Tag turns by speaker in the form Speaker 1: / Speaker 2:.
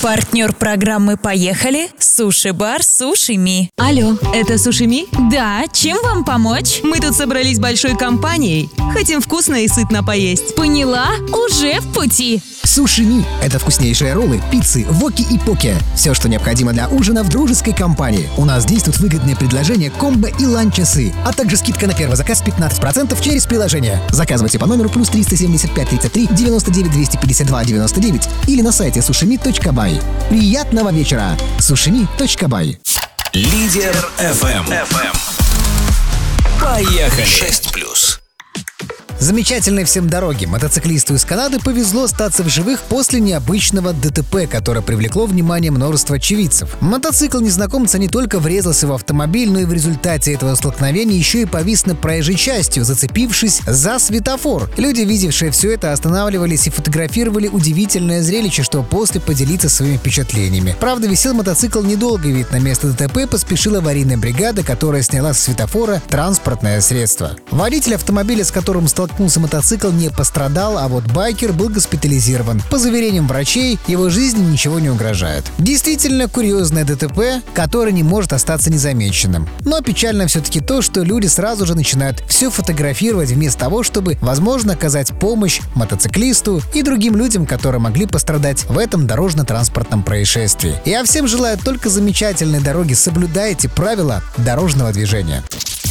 Speaker 1: Партнер программы «Поехали» – суши-бар «Суши Ми».
Speaker 2: Алло, это Суши Ми?
Speaker 1: Да, чем вам помочь?
Speaker 2: Мы тут собрались большой компанией. Хотим вкусно и сытно поесть.
Speaker 1: Поняла, уже в пути.
Speaker 3: Суши Ми – это вкуснейшие роллы, пиццы, воки и поке. Все, что необходимо для ужина в дружеской компании. У нас действуют выгодные предложения комбо и ланч-часы, а также скидка на первый заказ 15% через приложение. Заказывайте по номеру плюс 375 33 99 252 99 или на сайте sushimi.by. Приятного вечера! sushimi.by.
Speaker 4: Лидер FM. Поехали! 6+.
Speaker 3: Замечательной всем дороги. Мотоциклисту из Канады повезло остаться в живых после необычного ДТП, которое привлекло внимание множества очевидцев. Мотоцикл незнакомца не только врезался в автомобиль, но и в результате этого столкновения еще и повис над проезжей частью, зацепившись за светофор. Люди, видевшие все это, останавливались и фотографировали удивительное зрелище, чтобы после поделиться своими впечатлениями. Правда, висел мотоцикл недолго, ведь на место ДТП поспешила аварийная бригада, которая сняла с светофора транспортное средство. Водитель автомобиля, с которым столкнулся мотоцикл, не пострадал, а вот байкер был госпитализирован. По заверениям врачей, его жизни ничего не угрожает. Действительно курьезное ДТП, которое не может остаться незамеченным. Но печально все-таки то, что люди сразу же начинают все фотографировать вместо того, чтобы, возможно, оказать помощь мотоциклисту и другим людям, которые могли пострадать в этом дорожно-транспортном происшествии. Я всем желаю только замечательной дороги, соблюдайте правила дорожного движения.